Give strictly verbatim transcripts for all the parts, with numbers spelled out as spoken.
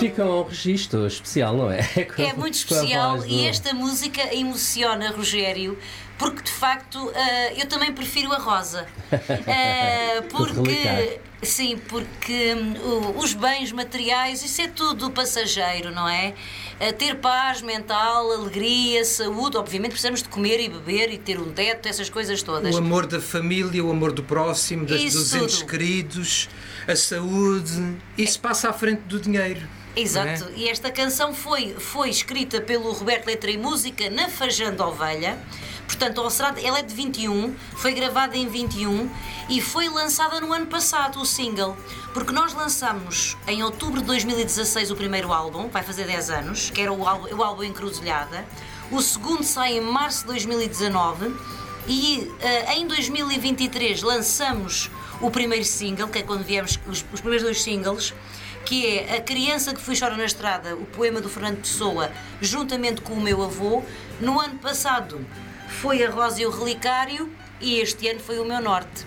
Fica um registro especial, não é? Com, é muito especial e esta música emociona Rogério, porque de facto uh, eu também prefiro a Rosa. Uh, porque, sim, porque um, os bens materiais, isso é tudo passageiro, não é? Uh, ter paz mental, alegria, saúde, obviamente precisamos de comer e beber e ter um teto, essas coisas todas. O amor da família, o amor do próximo, das, dos entes queridos, a saúde, isso passa à frente do dinheiro. Exato, é? E esta canção foi, foi escrita pelo Roberto Letra e Música na Fajã da Ovelha. Portanto, ela é de vinte e um, foi gravada em vinte e um e foi lançada no ano passado, o single. Porque nós lançámos em outubro de dois mil e dezasseis o primeiro álbum, vai fazer dez anos, que era o álbum, o álbum Encruzilhada. O segundo sai em março de dois mil e dezanove e uh, em dois mil e vinte e três lançamos o primeiro single, que é quando viemos os, os primeiros dois singles, que é A Criança que Fui Chora na Estrada, o poema do Fernando Pessoa, juntamente com o meu avô. No ano passado foi a Rosa e o Relicário e este ano foi o Meu Norte.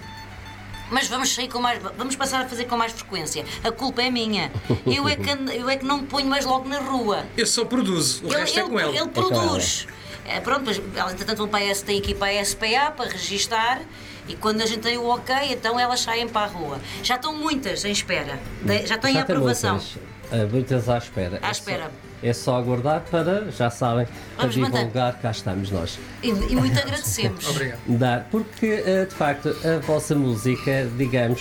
Mas vamos sair com mais, vamos passar a fazer com mais frequência. A culpa é minha. Eu é que, eu é que não me ponho mais logo na rua. Eu só produzo, o ele, resto ele, é com ela. Ele produz. É, pronto, mas entretanto o P S tem aqui para a S P A para registar. E quando a gente tem o ok, então elas saem para a rua. Já estão muitas em espera, já têm já a aprovação. Muitas, muitas à espera. À espera. É só, é só aguardar para, já sabem, para divulgar, manter. Cá estamos nós. E, e muito agradecemos. Obrigado. Dar, porque, de facto, a vossa música, digamos,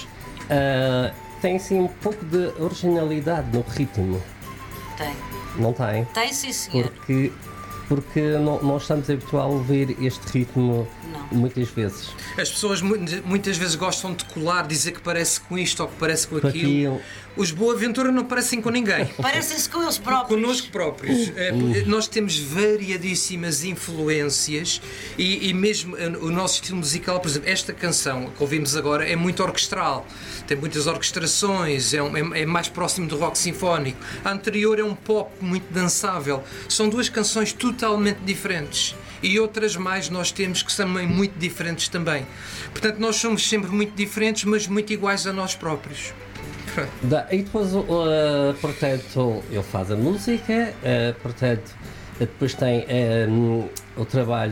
uh, tem sim um pouco de originalidade no ritmo. Tem. Não tem? Tem, sim, senhor. Porque, porque não, não estamos habituados a ouvir este ritmo não. muitas vezes. As pessoas muitas vezes gostam de colar, dizer que parece com isto ou que parece com aquilo. aquilo. Os Boa Ventura não parecem com ninguém. Parecem-se com eles próprios. Connosco próprios. Uh. Nós temos variadíssimas influências e, e mesmo o nosso estilo musical, por exemplo, esta canção que ouvimos agora é muito orquestral. Tem muitas orquestrações, é, um, é, é mais próximo do rock sinfónico. A anterior é um pop muito dançável. São duas canções totalmente diferentes. E outras mais nós temos que são muito diferentes também. Portanto, nós somos sempre muito diferentes, mas muito iguais a nós próprios. E depois, uh, portanto, ele faz a música, uh, portanto, depois tem um, o trabalho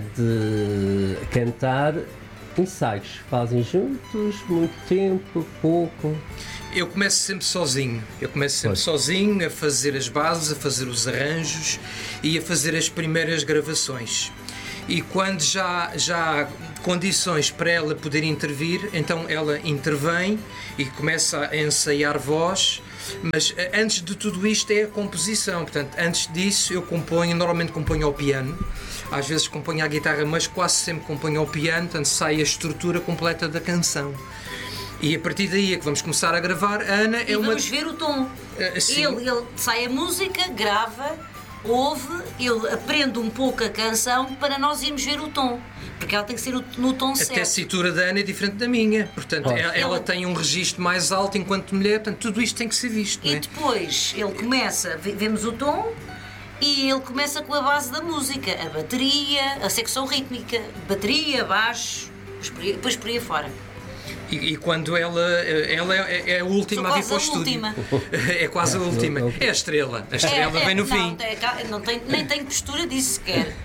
de cantar, ensaios. Fazem juntos, muito tempo, pouco? Eu começo sempre sozinho, eu começo sempre pois. sozinho a fazer as bases, a fazer os arranjos e a fazer as primeiras gravações. E quando já, já há condições para ela poder intervir, então ela intervém e começa a ensaiar voz, mas antes de tudo isto é a composição, portanto, antes disso eu componho, normalmente componho ao piano, às vezes componho à guitarra, mas quase sempre componho ao piano, portanto sai a estrutura completa da canção. E a partir daí é que vamos começar a gravar. A Ana é e uma... vamos ver o tom. Uh, ele, ele sai a música, grava, ouve, ele aprende um pouco a canção para nós irmos ver o tom. Porque ela tem que ser no tom certo. A tessitura da Ana é diferente da minha. Portanto, oh. ela, ela tem um registro mais alto enquanto mulher. Portanto, tudo isto tem que ser visto. E não é? depois ele começa, vemos o tom e ele começa com a base da música. A bateria, a secção rítmica, bateria, baixo, depois por aí fora. E, e quando ela, ela é, é a última a vir para o estúdio. É quase a última. É a estrela. A estrela é, vem no não, fim. É, não tem, nem tem postura disso sequer.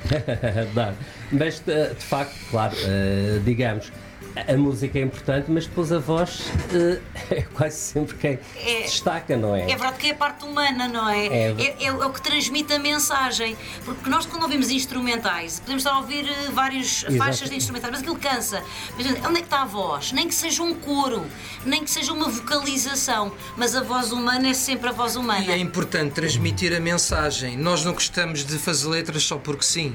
Mas, de, de facto, claro, uh, digamos, a música é importante, mas depois a voz uh, é quase sempre quem é, se destaca, não é? É verdade que é a parte humana, não é? É, é, é, é o que transmite a mensagem. Porque nós, quando ouvimos instrumentais, podemos estar a ouvir uh, várias Exato. faixas de instrumentais, mas aquilo cansa. Mas onde é que está a voz? Nem que seja um coro, nem que seja uma vocalização, mas a voz humana é sempre a voz humana. E é importante transmitir a mensagem. Nós não gostamos de fazer letras só porque sim.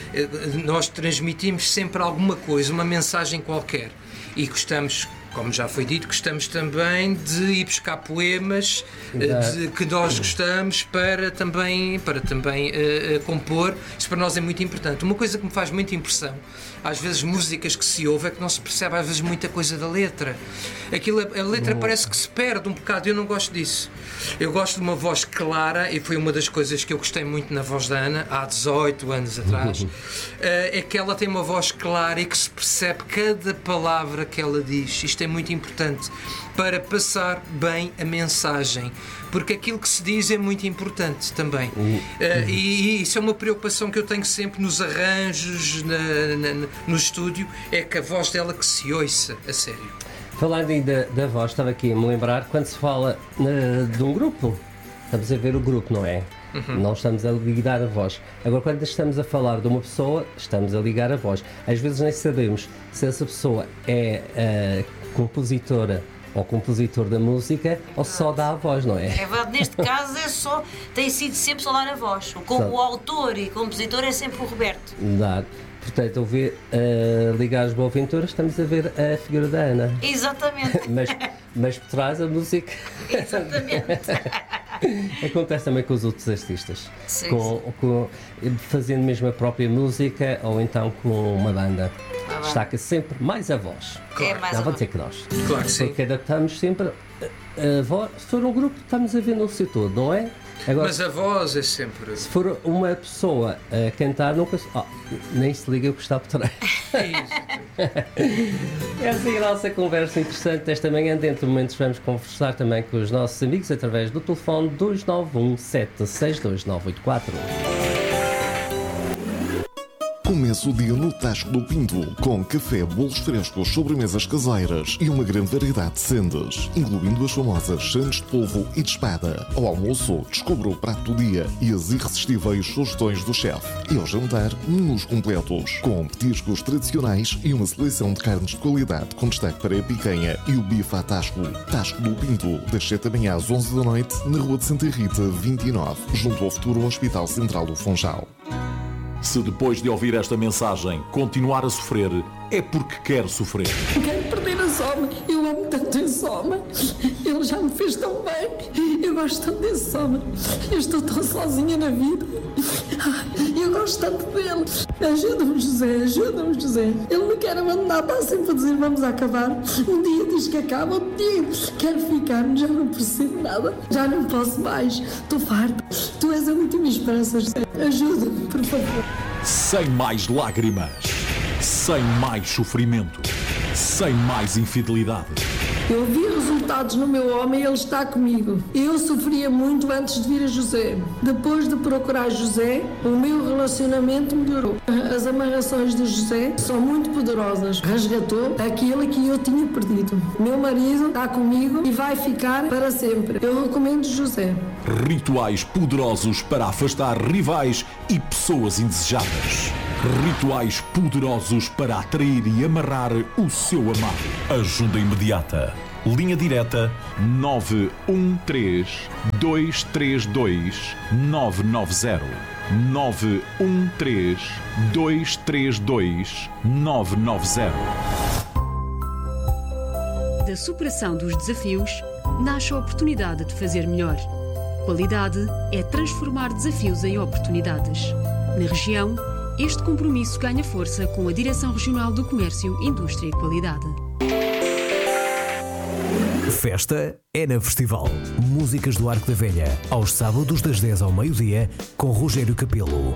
Nós transmitimos sempre alguma coisa, uma mensagem qualquer. E gostamos, como já foi dito, gostamos também de ir buscar poemas de, que nós gostamos para também, para também uh, uh, compor. Isso para nós é muito importante. Uma coisa que me faz muita impressão, às vezes músicas que se ouve, é que não se percebe às vezes muita coisa da letra. Aquilo, a letra parece que se perde um bocado, eu não gosto disso. Eu gosto de uma voz clara, e foi uma das coisas que eu gostei muito na voz da Ana, há dezoito anos atrás, uh, é que ela tem uma voz clara e que se percebe cada palavra que ela diz. Isto isto é muito importante para passar bem a mensagem, porque aquilo que se diz é muito importante também. Uhum. Uh, e, e isso é uma preocupação que eu tenho sempre nos arranjos, na, na, no estúdio, é que a voz dela que se ouça a sério. Falando ainda da voz, estava aqui a me lembrar, quando se fala uh, de um grupo, estamos a ver o grupo, não é? Uhum. Não estamos a ligar a voz. Agora, quando estamos a falar de uma pessoa, estamos a ligar a voz. Às vezes nem sabemos se essa pessoa é uh, compositora ou compositor da música ou só dá a voz, não é? É verdade, neste caso é só, tem sido sempre só dar a voz. O, o autor e compositor é sempre o Roberto. Dá. Portanto, ao ver uh, ligar as Boaventuras, estamos a ver a figura da Ana. Exatamente. mas, mas por trás a música. Exatamente. Acontece também com os outros artistas. Sim, com, sim. Com, fazendo mesmo a própria música ou então com uma banda. Ah, destaca sempre mais a voz. É mais Não, a vou voz. dizer que nós. Claro que sim. Porque adaptamos sempre a, a voz. Se for um grupo, estamos a ver no seu todo, não é? Agora, mas a voz é sempre. se for uma pessoa a cantar, nunca se. Oh, nem se liga o que está por trás. É isso. Essa é a nossa conversa interessante esta manhã. Dentro de momentos vamos conversar também com os nossos amigos através do telefone dois nove um sete seis dois nove oito quatro. Comece o dia no Tasco do Pinto, com café, bolos frescos, sobremesas caseiras e uma grande variedade de sendas, incluindo as famosas sandes de polvo e de espada. Ao almoço, descubra o prato do dia e as irresistíveis sugestões do chefe. E ao jantar, menus completos, com petiscos tradicionais e uma seleção de carnes de qualidade, com destaque para a picanha e o bife à Tasco. Tasco do Pinto, das sete da manhã às onze da noite, na Rua de Santa Rita, vinte e nove, junto ao futuro Hospital Central do Funchal. Se depois de ouvir esta mensagem continuar a sofrer, é porque quer sofrer. Quero perder esse homem. Eu amo tanto esse homem. Ele já me fez tão bem. Eu gosto tanto desse homem. Eu estou tão sozinha na vida. Eu gosto tanto dele. Ajuda-me, José. Ajuda-me, José. Ele me quer abandonar. Está sempre a dizer vamos acabar. Um dia diz que acaba. Outro dia quero ficar. Já não percebo nada. Já não posso mais. Estou farta. Tu és a última esperança, José. Ajuda-me, por favor. Sem mais lágrimas, sem mais sofrimento, sem mais infidelidade. Eu vi resultados no meu homem e ele está comigo. Eu sofria muito antes de vir a José. Depois de procurar José, o meu relacionamento melhorou. As amarrações de José são muito poderosas. Resgatou aquilo que eu tinha perdido. Meu marido está comigo e vai ficar para sempre. Eu recomendo José. Rituais poderosos para afastar rivais e pessoas indesejadas. Rituais poderosos para atrair e amarrar o seu amado. Ajuda imediata. Linha direta nove um três, dois três dois, nove nove zero. nove um três, dois três dois, nove nove zero. Da superação dos desafios, nasce a oportunidade de fazer melhor. Qualidade é transformar desafios em oportunidades. Na região, este compromisso ganha força com a Direção Regional do Comércio, Indústria e Qualidade. Festa é na Festival. Músicas do Arco da Velha, aos sábados das dez ao meio-dia, com Rogério Capelo.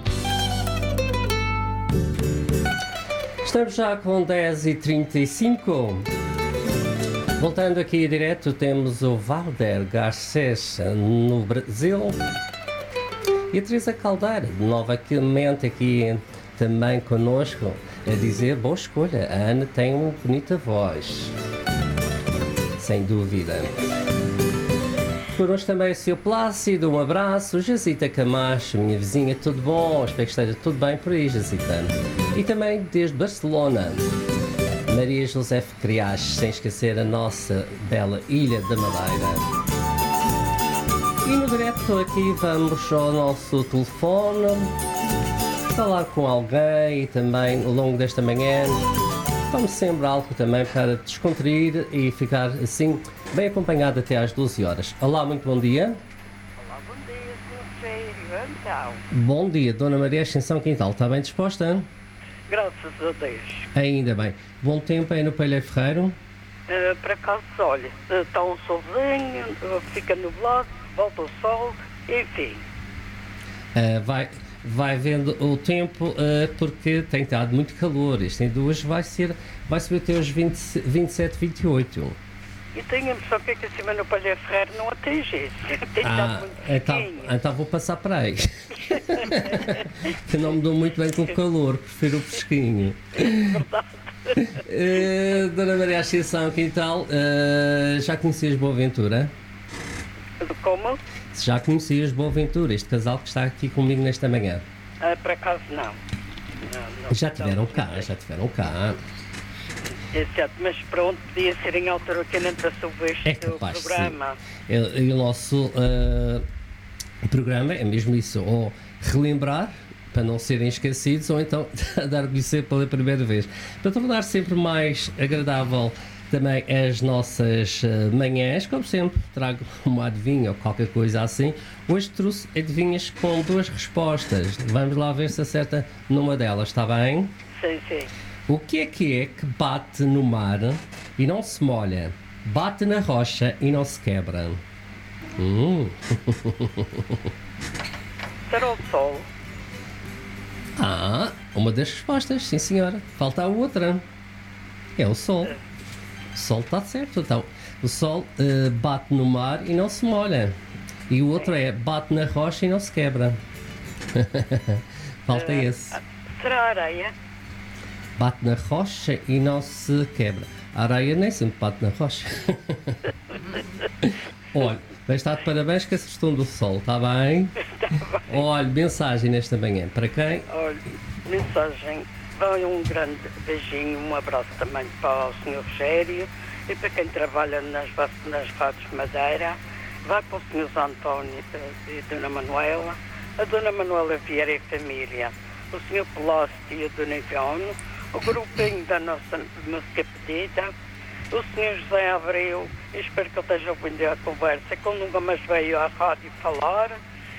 Estamos já com dez e trinta e cinco. Voltando aqui direto, temos o Valder Garcês no Brasil e a Teresa Caldeira, novamente aqui também connosco, a dizer boa escolha. A Ana tem uma bonita voz, sem dúvida. Connosco também o seu Plácido, um abraço. Jacita Camacho, minha vizinha, tudo bom? Espero que esteja tudo bem por aí, Jacita. E também desde Barcelona, Maria José Criaches, sem esquecer a nossa bela Ilha da Madeira. E no direto aqui vamos ao nosso telefone, falar com alguém e também ao longo desta manhã, vamos sempre algo também para descontrair e ficar assim bem acompanhado até às doze horas. Olá, muito bom dia. Olá, bom dia, senhor Sério, então. Bom dia, Dona Maria Ascensão Quintal, está bem disposta? Graças a Deus. Ainda bem. Bom tempo aí no Palheiro Ferreiro? Uh, para acaso, olha, está um solzinho, uh, fica nublado, volta o sol, enfim. Uh, vai, vai vendo o tempo, uh, porque tem estado muito calor. Este em duas vai ser, vai subir até aos vinte, vinte e sete, vinte e oito. E tenho a impressão que aqui acima no Palha Ferreira não atinge isso. Tem Ah, estado muito então, fresquinho. então vou passar para aí. Que não me dou muito bem com o calor, prefiro o fresquinho. Verdade. Uh, Dona Maria Ascensão, que tal? Uh, já conhecias Boaventura? Como? Já conhecias Boaventura, este casal que está aqui comigo nesta manhã? Ah, por acaso não. Não, não. Já tiveram Não, cá, já tiveram cá. É certo, mas pronto, podia ser em altura que não entrasse o É este capaz de programa. E, e o nosso uh, programa é mesmo isso, ou relembrar para não serem esquecidos, ou então dar a conhecer pela primeira vez, para tornar sempre mais agradável também as nossas uh, manhãs. Como sempre, trago uma adivinha ou qualquer coisa assim. Hoje trouxe adivinhas com duas respostas, vamos lá ver se acerta numa delas, está bem? Sim, sim. O que é que é que bate no mar e não se molha? Bate na rocha e não se quebra. Hum. Será o sol? Ah, uma das respostas, sim senhora. Falta a outra. É o sol. O sol está certo. Então, o sol uh, bate no mar e não se molha. E o outro é bate na rocha e não se quebra. Falta Uh, esse. Será a areia? Bate na rocha e não se quebra. A areia nem sempre bate na rocha. Olha, vai estar de parabéns com a questão do sol, está bem? Está bem. Olha, mensagem nesta manhã. Para quem? Olha, mensagem. Vai um grande beijinho, um abraço também para o senhor Rogério e para quem trabalha nas, va- nas rádios de Madeira. Vai para o senhor António e a dona Manuela, a dona Manuela Vieira e família, o senhor Pelácio e a dona Ivone, o grupinho da nossa música pedida, o senhor José Abreu, e espero que ele esteja ouvindo a conversa, que ele nunca mais veio à rádio falar,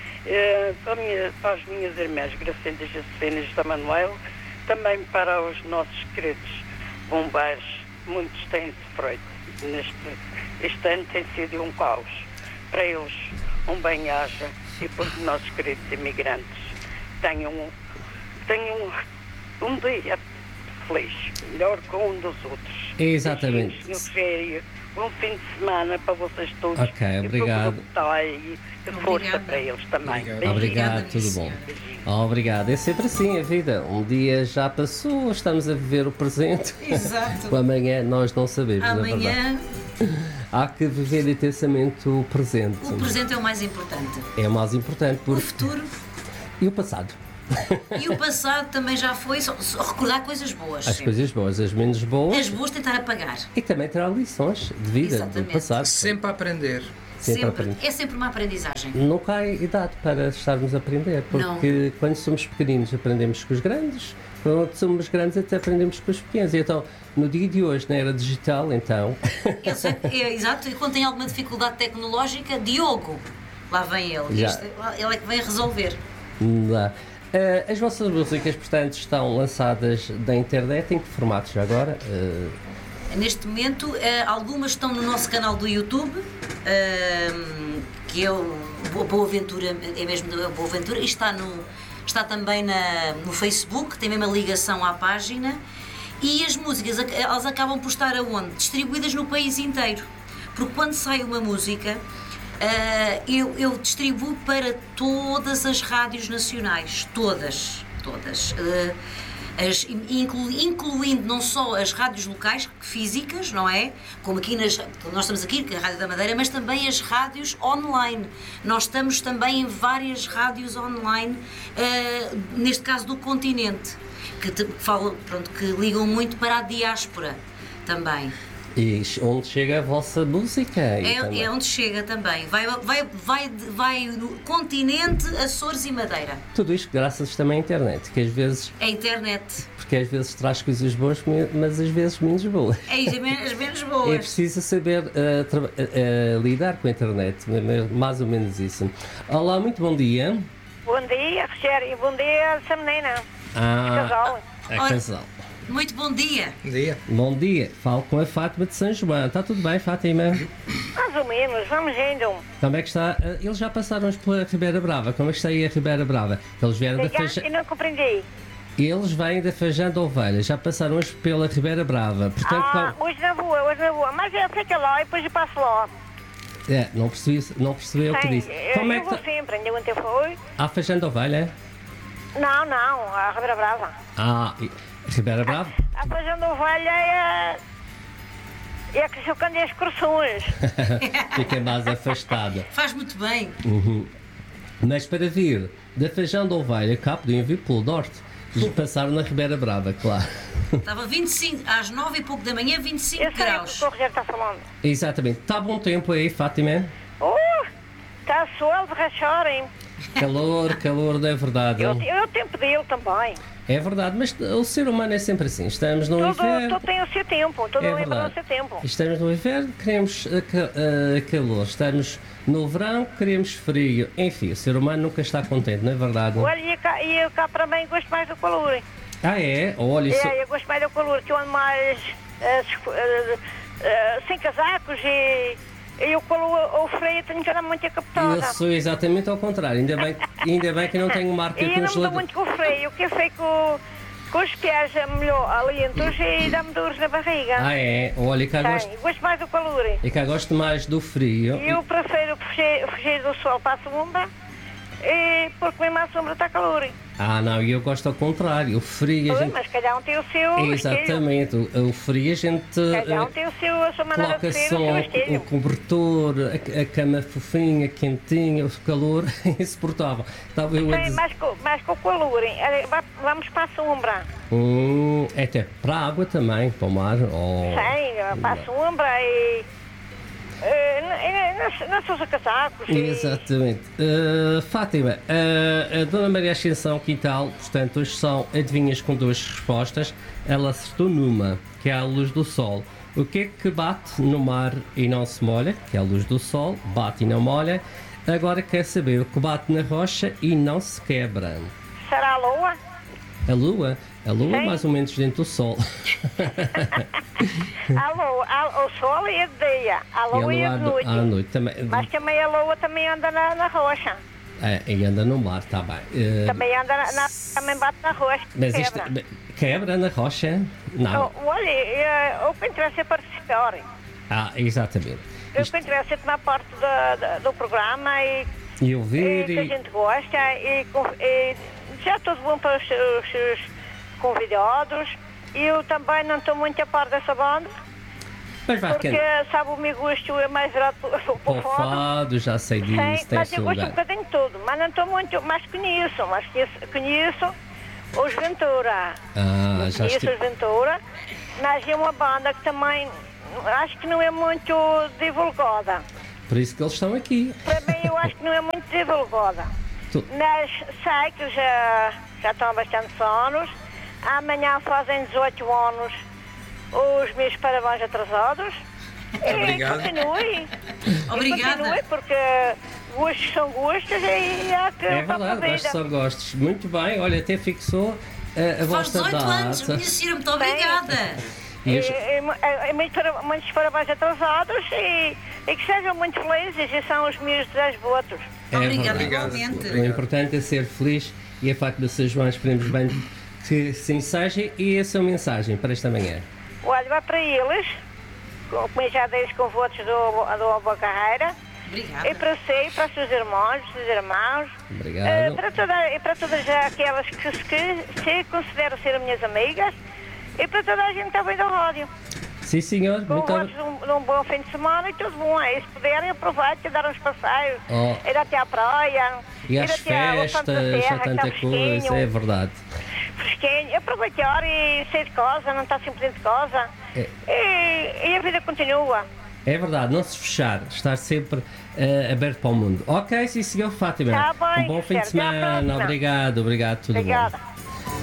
eh, para, a minha, para as minhas irmãs Gracinda e Josefina e José Manuel, também para os nossos queridos bombeiros, muitos têm sofrido neste este ano, tem sido um caos. Para eles, um bem-aja e para os nossos queridos imigrantes tenham, um- tenham um, um dia feliz, melhor que um dos outros. Exatamente. Beijinhos, senhor Rogério. Bom fim de semana para vocês todos. Ok, E obrigado. para o grupo que está aí, e força Obrigada. para eles também. Obrigado. Beijinhos. Obrigado, tudo bom. Obrigado. É sempre assim a vida. Um dia já passou, estamos a viver o presente. Exato. O amanhã nós não sabemos, na verdade. Amanhã, Há que viver intensamente o presente. o presente é o mais importante. É o mais importante. O Porque... futuro E o passado? e o passado também já foi, só, só recordar coisas boas. As sempre. coisas boas, as menos boas. As boas tentar apagar. E também terá lições de vida do Exatamente. passado. Sempre a aprender. Sempre Sempre, aprender. é sempre uma aprendizagem. Nunca há idade para estarmos a aprender, porque quando somos pequeninos aprendemos com os grandes, quando somos grandes até aprendemos com os pequenos. E então, no dia de hoje, na era digital, então... Eu sei, é, exato, e quando tem alguma dificuldade tecnológica, Diogo, lá vem ele. Já. Este- ele é que vem resolver. Dá. Eh, as vossas músicas, portanto, estão lançadas da internet. Em que formato já agora? Eh, Neste momento, eh, algumas estão no nosso canal do YouTube, eh, que é o Boa Boa Aventura, é mesmo da Boa Aventura, e está, no, está também na, no Facebook, tem mesmo a ligação à página, e as músicas, ac- elas acabam por estar aonde? Distribuídas no país inteiro, porque quando sai uma música, eh, eu, eu distribuo para todas as rádios nacionais, todas, todas. Eh, As- inclu- incluindo não só as rádios locais físicas, não é? Como aqui nas, nós estamos aqui, que é a Rádio da Madeira, mas também as rádios online. Nós estamos também em várias rádios online, eh, neste caso do continente, que, te- que falam, pronto, que ligam muito para a diáspora também. e onde chega a vossa música? E também- É, é onde chega também. Vai, vai, vai, vai no continente, Açores e Madeira. Tudo isto graças também à internet, que às vezes, A internet. porque às vezes traz coisas boas, mas às vezes menos boas. É as men- as menos É boas. preciso saber eh, traba- eh, eh, lidar com a internet, mais ou menos isso. Olá, muito bom dia. Bom dia, Rogério. Bom dia, essa menina. Ah, Casal. é Olha. casal. Muito bom dia. Bom dia. Bom dia, falo com a Fátima de São João. Está tudo bem, Fátima? Mais ou menos, vamos indo. Como é que está? Uh, eles já passaram pela Ribeira Brava. Como é que está aí a Ribeira Brava? Eles vieram da Diga, Feijão... eu não compreendi. Eles vêm da Feijão de Ovelha. Já passaram hoje pela Ribeira Brava. Portanto, Ah, qual- hoje na rua, hoje na rua. Mas eu fico lá e depois eu passo lá. é, não percebi, não percebeu o que Sim, disse. eu, Como é eu que vou está? sempre, ainda ontem foi. Há Feijão de Ovelha? Não, não, a Ribeira Brava. Ah, e- Ribeira Brava? A Feijão da Ovelha é... É que se eu canto as excursões. Fica mais afastada. Faz muito bem. Uhum. Mas para vir da Feijão de Ovelha, cá podiam vir pelo norte. Eles passaram na Ribeira Brava, claro. Estava vinte e cinco, às nove e pouco da manhã, vinte e cinco Eu sei o que graus. o Rogério está falando. Exatamente. Está bom tempo aí, Fátima? Uh, está sol de rachorem. Calor, calor, não é verdade. Eu, eu o tempo dele também. É verdade, mas o ser humano é sempre assim. Estamos no Tudo, inverno. tudo tem o seu tempo, tudo É lembra o verdade. seu tempo. Estamos no inverno, queremos uh, ca- uh, calor. Estamos no verão, queremos frio. Enfim, o ser humano nunca está contente, não é verdade? Olha, e eu cá, e eu cá para mim gosto mais do calor. Ah, é? Olha, isso... É, eu gosto mais do calor, que eu ando mais eh, esco- eh, eh, sem casacos e, e o calor, o frio, tenho que andar muito eu encapotada. sou exatamente ao contrário. Ainda bem, ainda bem que não tenho marca E eu não me dou congeladora. muito com o frio, o que eu fico com, com os pés melhor alentos e dá-me dores na barriga. Ah, é? Olha, cá Sim, gosto, gosto mais do calor. e cá gosto mais do frio. E eu prefiro fugir, fugir do sol para a sombra, e, porque mesmo a sombra está calor. Ah, não, e eu gosto ao contrário. O frio a Pois, gente... mas cada um tem o seu estilo. Exatamente, o, o frio a gente Cada um eh, tem o seu, a sua maneira coloca de ser, o só seu o estilo. cobertor, a, a cama fofinha, quentinha, o calor é insuportável. Estava eu a Sim, dizer... mais com, mais com o calor. hein? Olha, va- Vamos para a sombra. Hum, é até para a água também, para o mar. Oh. Sim, para a sombra e. eh, n- n- Não se usa casacos. e- Exatamente. Uh, Fátima, uh, a Dona Maria Ascensão Quintal, portanto, hoje são adivinhas com duas respostas. Ela acertou numa, que é a luz do sol. O que é que bate no mar e não se molha? Que é a luz do sol, bate e não molha. Agora quer saber o que bate na rocha e não se quebra. Será a lua? A lua? A lua é Sim. mais ou menos dentro do sol. A lua, a- o sol é de dia, a E a lua é lua de à, noite. à noite também. Mas também a lua também anda na, na rocha. É, e anda no mar, está bem. Uh, Também anda na, na- também bate na rocha. mas isto quebra. quebra na rocha? Não. Oh, olha, eh, o que interessa é participar. Ah, exatamente. O que interessa é tomar parte do, do, do programa e, E e ouvir que a e... gente gosta e, con- e já tudo bom para os seus, os seus convidados. Eu também não estou muito a par dessa banda, Mas vai porque ficar sabe o meu gosto é mais virado para o para o fado. fado, já sei disso, Sim, tem mas seu eu gosto um lugar. bocadinho de tudo, mas não estou muito, mas conheço, mas conheço, conheço os Ventura. Ah, Eu já conheço estive... os Ventura, mas é uma banda que também acho que não é muito divulgada. Por isso que eles estão aqui. Para mim eu acho que não é muito divulgada. Tu- Mas sei que já, já estão há bastantes anos. Amanhã fazem dezoito anos os meus parabéns atrasados. Obrigado. E continue. Obrigada. E continue, porque gostos são gostos e há que É para a verdade, vida. gostos são gostos. Muito bem, olha, até fixou a, a Faz vossa dezoito anos, data. minha senhora, muito obrigada. E E, os- e, e muitos, para- muitos parabéns atrasados e, e que sejam muito felizes e são os meus desejos votos. É Obrigada, verdade. igualmente. O importante é ser feliz e a facto de São João esperemos bem que sim seja. E a sua mensagem para esta manhã? Olha, vai para eles, como eu já dei os convotos do, do Boa Carreira, Obrigada. e para si, para os seus irmãos, os seus irmãos, Obrigado. eh, para toda, e para todas aquelas que se, que se consideram ser minhas amigas, e para toda a gente que está bem da rádio. Sim, senhor. Muito Convotos obrigado. de um, de um bom fim de semana e tudo bom. E se puderem, aproveitem, dar uns passeios, Oh. ir até à praia, E ir às até ao Santo da festas, Terra, há que está tanta coisa, fresquinho. é verdade. Fresquinho, aproveitar e sair de casa, não estar sempre dentro de casa. É. E, e a vida continua. É verdade, não se fechar, estar sempre eh, aberto para o mundo. Ok, sim, senhor Fátima. Tá bem, um bom fim de certo. Até à semana. próxima. Obrigado, obrigado, tudo Obrigada. bom.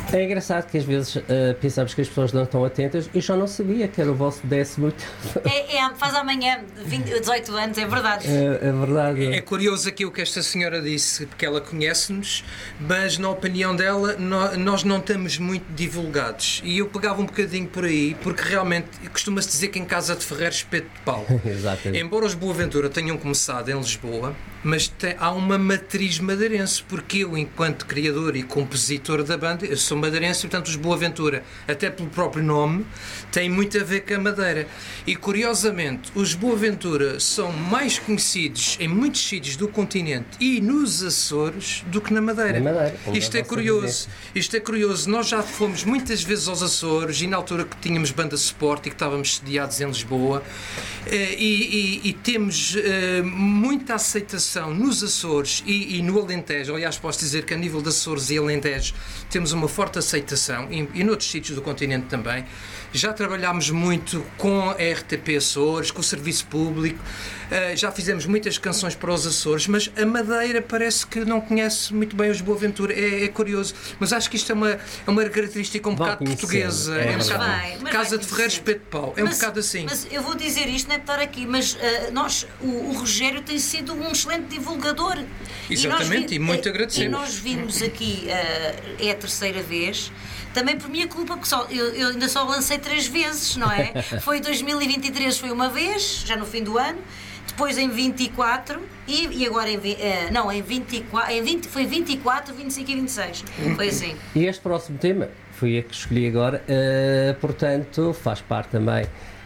É engraçado que às vezes uh, pensamos que as pessoas não estão atentas. Eu já não sabia que era o vosso décimo. É, é, faz amanhã vinte, dezoito anos, é verdade. É, é verdade. É, é curioso aquilo que esta senhora disse, porque ela conhece-nos, mas na opinião dela no, nós não estamos muito divulgados. E eu pegava um bocadinho por aí, porque realmente costuma-se dizer que em casa de ferreiro espeto de pau. Exatamente. Embora os Boaventura tenham começado em Lisboa, mas tem, há uma matriz madeirense, porque eu, enquanto criador e compositor da banda, eu sou madeirense, portanto os Boaventura, até pelo próprio nome, têm muito a ver com a Madeira. E curiosamente, os Boaventura são mais conhecidos em muitos sítios do continente e nos Açores do que na Madeira. Na Madeira, Isto é curioso. Isto é curioso. Nós já fomos muitas vezes aos Açores e na altura que tínhamos banda suporte e que estávamos sediados em Lisboa e, e, e temos uh, muita aceitação nos Açores e, e no Alentejo. Aliás, posso dizer que a nível de Açores e Alentejo temos uma forte aceitação e, e noutros sítios do continente também. Já trabalhámos muito com a R T P Açores, com o Serviço Público, uh, já fizemos muitas canções para os Açores, mas a Madeira parece que não conhece muito bem os Boaventura. É, é curioso, mas acho que isto é uma, é uma característica um bocado portuguesa. É, é um mas bocado vai, mas casa vai de ferreiro espeto de pau. É mas, um bocado assim. Mas eu vou dizer isto, não é para estar aqui, mas uh, nós, o, o Rogério tem sido um excelente divulgador. Exatamente, e, e muito e, agradecemos. E nós vimos aqui, uh, é a terceira vez, também por minha culpa, porque só, eu, eu ainda só lancei três vezes, não é? Foi em dois mil e vinte e três, foi uma vez, já no fim do ano, depois em vinte e quatro e, e agora em, uh, não, em vinte e quatro, em vinte, foi vinte e quatro, vinte e cinco e vinte e seis, foi assim. E este próximo tema, foi a que escolhi agora, uh, portanto, faz parte também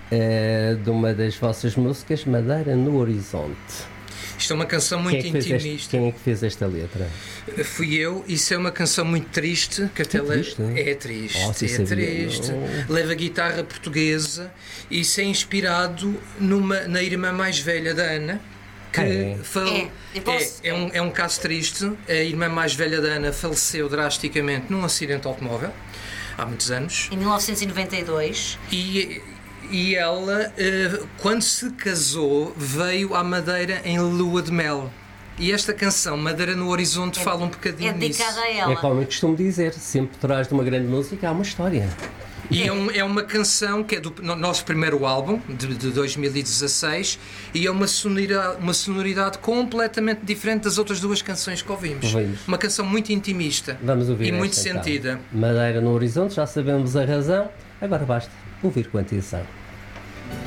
uh, de uma das vossas músicas, Madeira no Horizonte. Isto é uma canção muito quem é intimista. Este, quem é que fez esta letra? Fui eu. Isso é uma canção muito triste, que até é triste, le... é? é triste, Oh, é triste. Oh. Leva guitarra portuguesa e isso é inspirado numa, na irmã mais velha da Ana, que é. fal... é, posso... é, é, um, é um caso triste. A irmã mais velha da Ana faleceu drasticamente num acidente de automóvel há muitos anos. Em mil novecentos e noventa e dois. E E ela, quando se casou, veio à Madeira em lua de mel. E esta canção, Madeira no Horizonte, é, fala um bocadinho é dedicada nisso. a ela. É como eu costumo dizer, sempre por trás de uma grande música há uma história. E é, um, é uma canção que é do nosso primeiro álbum, de, de dois mil e dezasseis, e é uma sonoridade, uma sonoridade completamente diferente das outras duas canções que ouvimos. ouvimos. Uma canção muito intimista. Vamos ouvir e muito esta, sentida. Então. Madeira no Horizonte, já sabemos a razão, agora basta ouvir com atenção.